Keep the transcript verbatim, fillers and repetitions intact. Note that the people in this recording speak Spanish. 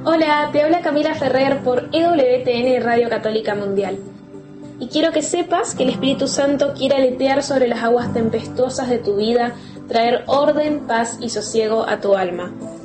Hola, te habla Camila Ferrer por E W T N Radio Católica Mundial. Y quiero que sepas que el Espíritu Santo quiere aletear sobre las aguas tempestuosas de tu vida, traer orden, paz y sosiego a tu alma.